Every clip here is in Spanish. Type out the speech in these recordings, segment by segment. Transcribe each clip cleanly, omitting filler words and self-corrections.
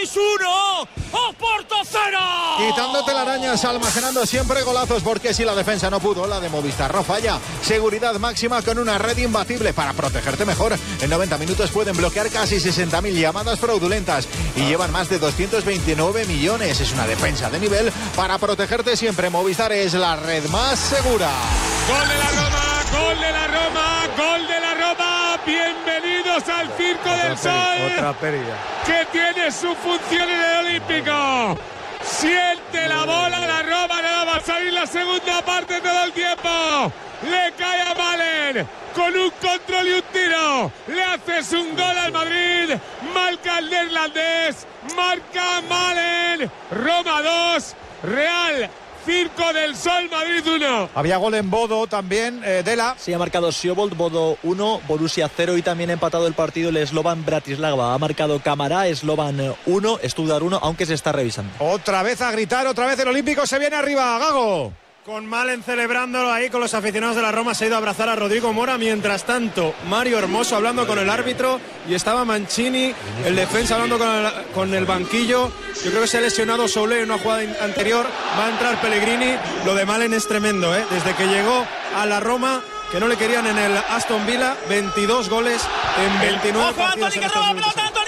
Betis 1, Oporto 0. Quitándote telarañas, almacenando siempre golazos, porque si la defensa no pudo, la de Movistar no falla. Seguridad máxima con una red imbatible para protegerte mejor. En 90 minutos pueden bloquear casi 60.000 llamadas fraudulentas y llevan más de 229 millones. Es una defensa de nivel para protegerte siempre. Movistar es la red más segura. Gol de la Roma, gol de la Roma, gol de la Roma. Bienvenidos al Circo del Sol. Otra pérdida. Que tiene su función en el Olímpico. Siente la bola la Roma, nada va a salir la segunda parte todo el tiempo. Le cae a Malen con un control y un tiro. Le haces un gol al Madrid. Marca el neerlandés. Marca Malen. Roma 2, Real Circo del Sol, Madrid 1. Había gol en Bodo también, Dela. Sí, ha marcado Sjobold, Bodo 1, Borussia 0 y también ha empatado el partido el Slovan Bratislava. Ha marcado Camará, Slovan 1, Stuttgart 1, aunque se está revisando. Otra vez a gritar, otra vez el Olímpico se viene arriba, Gago. Con Malen celebrándolo ahí con los aficionados de la Roma, se ha ido a abrazar a Rodrigo Mora. Mientras tanto, Mario Hermoso hablando con el árbitro y estaba Mancini, el defensa, hablando con el banquillo. Yo creo que se ha lesionado Soule en una jugada anterior. Va a entrar Pellegrini. Lo de Malen es tremendo, ¿eh? Desde que llegó a la Roma, que no le querían en el Aston Villa, 22 goles en 29 partidos. Antoni, que roba pelota, Antoni.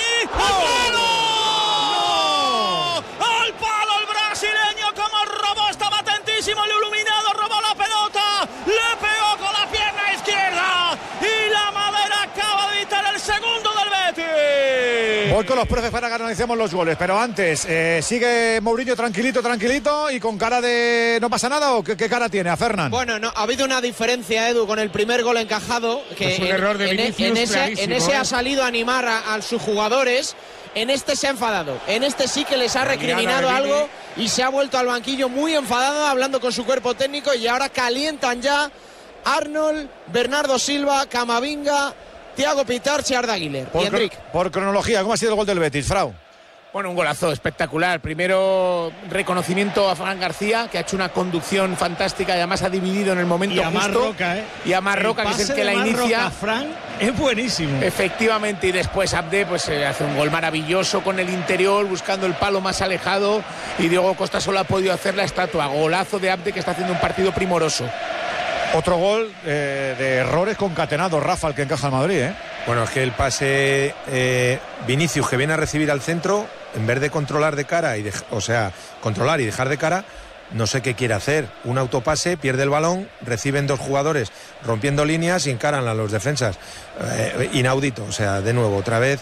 ¡Al palo el brasileño! Como robó, estaba atentísimo, el iluminado, robó la pelota, le pegó con la pierna izquierda y la Madera acaba de evitar el segundo del Betis. Voy con los profes para que analicemos los goles, pero antes, sigue Mourinho tranquilito y con cara de ¿no pasa nada o qué cara tiene a Fernan? Bueno, no, ha habido una diferencia, Edu, con el primer gol encajado, que es un error de Vinicius en ese ha salido a animar a sus jugadores. En este se ha enfadado, en este sí que les ha recriminado algo y se ha vuelto al banquillo muy enfadado, hablando con su cuerpo técnico, y ahora calientan ya Arnold, Bernardo Silva, Camavinga, Thiago Pitarch y Arda Güler. Por cronología, ¿cómo ha sido el gol del Betis, Frau? Bueno, un golazo espectacular. Primero, reconocimiento a Fran García, que ha hecho una conducción fantástica y además ha dividido en el momento justo. Y a Marroca, que es el que la inicia. Fran es buenísimo. Efectivamente, y después Abde pues hace un gol maravilloso con el interior, buscando el palo más alejado, y Diego Costa solo ha podido hacer la estatua. Golazo de Abde, que está haciendo un partido primoroso. Otro gol de errores concatenados, Rafa, el que encaja al Madrid, ¿eh? Bueno, es que el pase Vinicius, que viene a recibir al centro, en vez de controlar de cara, controlar y dejar de cara, no sé qué quiere hacer. Un autopase, pierde el balón, reciben dos jugadores rompiendo líneas y encaran a los defensas. Inaudito, o sea, de nuevo, otra vez.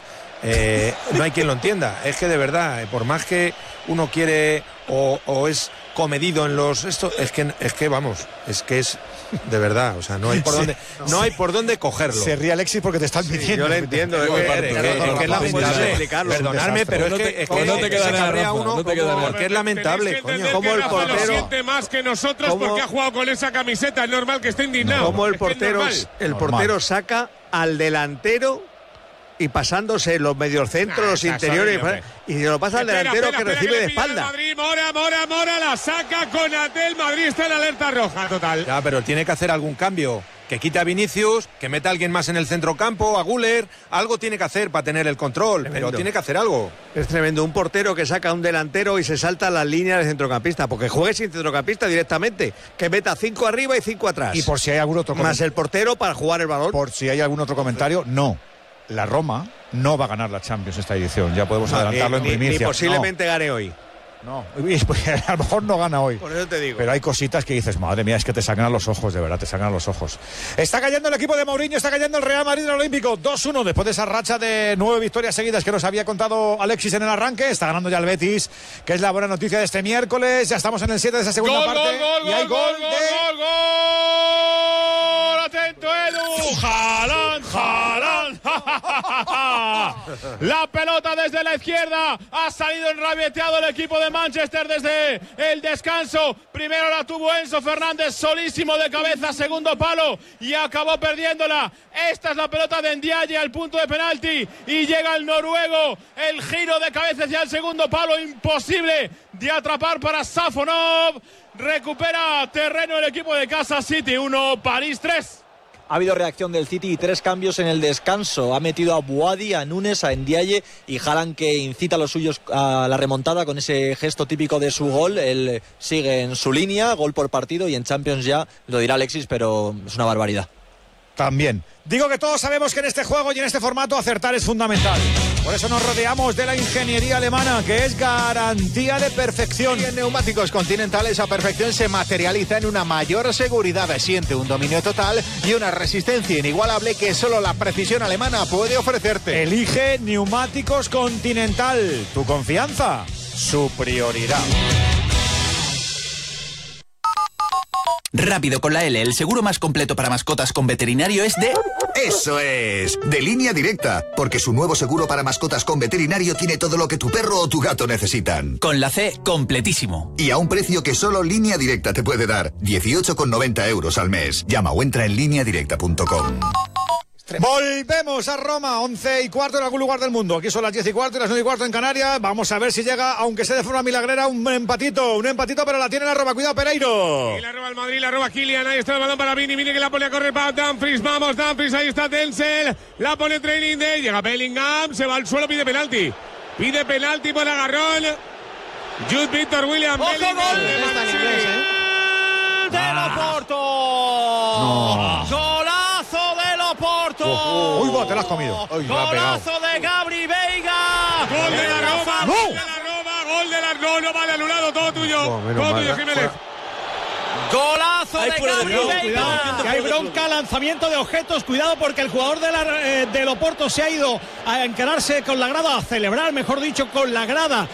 No hay quien lo entienda. Es que de verdad, por más que uno quiere o es comedido en los es que vamos, es que es de verdad, o sea, no hay por dónde por dónde cogerlo. Se ríe Alexis porque te están midiendo. Yo lo entiendo, es que es lamentable. Perdonadme, pero es que no te queda se nada, cabrea Rafa, uno no te queda nada. porque es lamentable, coño, como el Lo portero siente más que nosotros porque ha jugado con esa camiseta, es normal que esté indignado. Como el portero saca al delantero y pasándose los mediocentros, los interiores, y se lo pasa al delantero que recibe de espalda. Madrid, Mora la saca con Atel. Madrid está en alerta roja total. Ya, pero tiene que hacer algún cambio. Que quite a Vinicius, que meta a alguien más en el centrocampo, a Güler. Algo tiene que hacer para tener el control, pero tiene que hacer algo. Es tremendo, un portero que saca a un delantero y se salta las líneas del centrocampista, porque juegue sin centrocampista directamente, que meta 5 arriba y 5 atrás. Y por si hay algún otro más el portero para jugar el balón. Por si hay algún otro comentario, no. La Roma no va a ganar la Champions esta edición, ya podemos adelantarlo en primicia. Ni posiblemente gane hoy. No, a lo mejor no gana hoy. Por eso te digo. Pero hay cositas que dices, madre mía, es que te sacan a los ojos, de verdad, te sacan a los ojos. Está cayendo el equipo de Mourinho, está cayendo el Real Madrid en el Olímpico. 2-1 después de esa racha de 9 victorias seguidas que nos había contado Alexis en el arranque. Está ganando ya el Betis, que es la buena noticia de este miércoles. Ya estamos en el 7 de esa segunda parte. Gol, gol. Atento, Edu. Haaland. La pelota desde la izquierda. Ha salido enrabieteado el equipo de Manchester desde el descanso. Primero la tuvo Enzo Fernández solísimo de cabeza, segundo palo, y acabó perdiéndola. Esta es la pelota de Ndiaye al punto de penalti y llega el noruego. El giro de cabeza hacia el segundo palo, imposible de atrapar para Safonov. Recupera terreno el equipo de Kansas City 1, París 3. Ha habido reacción del City y 3 cambios en el descanso. Ha metido a Buadi, a Núñez, a Ndiaye y Haaland, que incita a los suyos a la remontada con ese gesto típico de su gol. Él sigue en su línea, gol por partido, y en Champions ya lo dirá Alexis, pero es una barbaridad. También. Digo que todos sabemos que en este juego y en este formato acertar es fundamental. Por eso nos rodeamos de la ingeniería alemana, que es garantía de perfección. Y en Neumáticos Continental esa perfección se materializa en una mayor seguridad. Siente un dominio total y una resistencia inigualable que solo la precisión alemana puede ofrecerte. Elige Neumáticos Continental. Tu confianza, su prioridad. Rápido con la L, el seguro más completo para mascotas con veterinario es de... ¡Eso es! De Línea Directa, porque su nuevo seguro para mascotas con veterinario tiene todo lo que tu perro o tu gato necesitan. Con la C, completísimo. Y a un precio que solo Línea Directa te puede dar, 18,90 € al mes. Llama o entra en lineadirecta.com. Volvemos a Roma, 11:15 en algún lugar del mundo. Aquí son las 10:15 y las 9:15 en Canarias. Vamos a ver si llega, aunque sea de forma milagrera, un empatito, pero la tiene la Roma. Cuidado, Pereiro. Y la roba el Madrid, la roba Kylian. Ahí está el balón para Vini, que la pone a correr para Dumfries. Vamos, Dumfries, ahí está Denzel. La pone Training Day, llega Bellingham, se va al suelo, pide penalti por agarrón. Jude Victor William. ¡Ojo, Bellingham, gol! ¡Del Oporto! No. ¡Golazo del Oporto! Uy, te la has comido. Uy, ¡Golazo de Gabri Veiga! ¡Gol de la Roma! ¡No! ¡Gol de la Roma! ¡Gol de la Roma! No vale, anulado, todo tuyo. Todo tuyo, Jiménez. ¡Golazo de Gabri Veiga! Cuidado, que hay bronca, lanzamiento de objetos. Cuidado, porque el jugador del Oporto se ha ido a encararse con la grada, a celebrar, mejor dicho, con la grada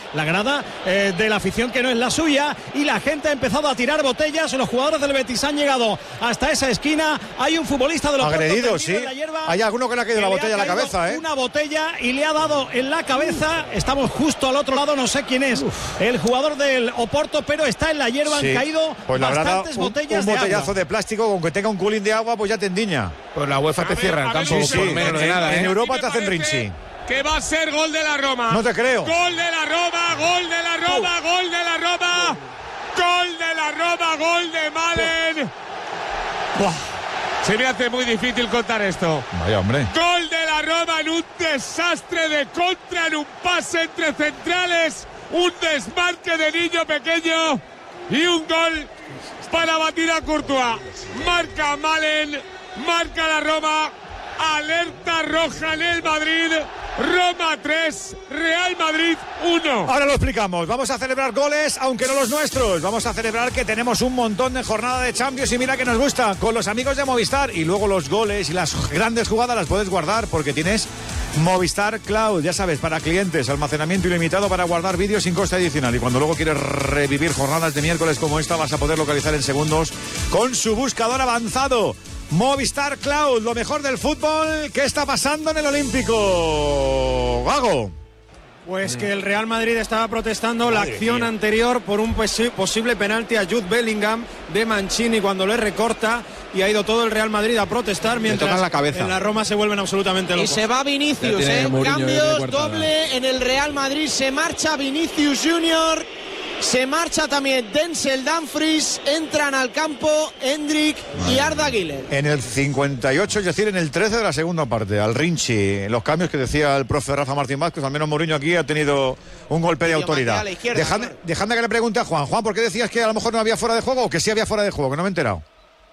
de la afición, que no es la suya, y la gente ha empezado a tirar botellas. Los jugadores del Betis han llegado hasta esa esquina. Hay un futbolista del Oporto agredido, sí. en la hierba. Hay alguno que le ha caído la botella a la cabeza, ¿eh? Una botella y le ha dado en la cabeza. Estamos justo al otro lado, no sé quién es el jugador del Oporto, pero está en la hierba. Sí. Han caído pues bastantes botellas un de botellazo agua. de plástico, con que tenga un culín de agua, pues ya te endiña. Pues la UEFA te cierra el campo Sí, por menos de nada, en ¿eh? Europa te hacen rinchi. Que va a ser gol de la Roma. No te creo. Gol de la Roma, gol de la Roma, gol de la Roma. Gol de la Roma, gol de Malen. Buah. Se me hace muy difícil contar esto. Vaya, hombre. Gol de la Roma en un desastre de contra, en un pase entre centrales, un desmarque de niño pequeño y un gol para batir a Courtois. Marca Malen, marca la Roma. Alerta roja en el Madrid. Roma 3, Real Madrid 1. Ahora lo explicamos. Vamos a celebrar goles, aunque no los nuestros. Vamos a celebrar que tenemos un montón de jornada de Champions y mira que nos gusta, con los amigos de Movistar. Y luego los goles y las grandes jugadas las puedes guardar porque tienes Movistar Cloud. Ya sabes, para clientes, almacenamiento ilimitado para guardar vídeos sin coste adicional. Y cuando luego quieres revivir jornadas de miércoles como esta, vas a poder localizar en segundos con su buscador avanzado. Movistar Cloud, lo mejor del fútbol. ¿Qué está pasando en el Olímpico? Gago. Pues que el Real Madrid estaba protestando la acción anterior por un posible penalti a Jude Bellingham de Mancini cuando le recorta, y ha ido todo el Real Madrid a protestar mientras la cabeza. En la Roma se vuelven absolutamente locos. Y se va Vinicius, cambios doble en el Real Madrid. Se marcha Vinicius Junior. Se marcha también Denzel Dumfries, entran al campo Endrick y Arda Güler. En el 58, es decir, en el 13 de la segunda parte, al Rinchi, los cambios que decía el profe Rafa Martín Vázquez, al menos Mourinho aquí ha tenido un golpe de autoridad. Dejadme que le pregunte a Juan. Juan, ¿por qué decías que a lo mejor no había fuera de juego o que sí había fuera de juego? Que no me he enterado.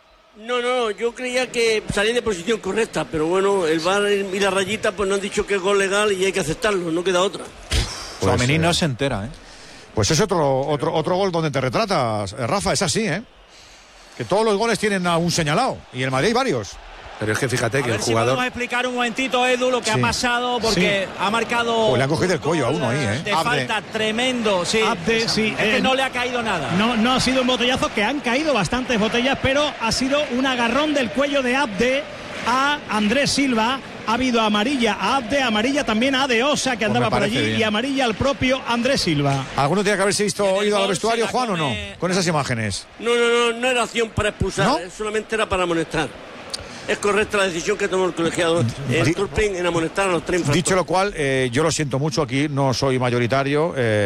No, yo creía que salía de posición correcta, pero bueno, el VAR y la rayita pues nos han dicho que es gol legal y hay que aceptarlo, no queda otra. Pues Suamení no se entera, ¿eh? Pues es otro gol donde te retratas, Rafa, es así, ¿eh? Que todos los goles tienen a un señalado, y en Madrid hay varios. Pero es que fíjate que el Si jugador... podemos explicar un momentito, Edu, lo que ha pasado, porque ha marcado... Pues le ha cogido el cuello a uno ahí, ¿eh? De falta, tremendo, sí. Abde, sí. Es que no le ha caído nada. No ha sido un botellazo, que han caído bastantes botellas, pero ha sido un agarrón del cuello de Abde a Andrés Silva. Ha habido amarilla a Abde, amarilla también a Adeosa, que andaba por allí, bien. Y amarilla al propio Andrés Silva. ¿Alguno tiene que haberse ido al vestuario, Juan, o no? Con esas imágenes. No era acción para expulsar, ¿no? Solamente era para amonestar. Es correcta la decisión que tomó el colegiado Turpin en amonestar a los 3 infractores. Dicho lo cual, yo lo siento mucho aquí, no soy mayoritario.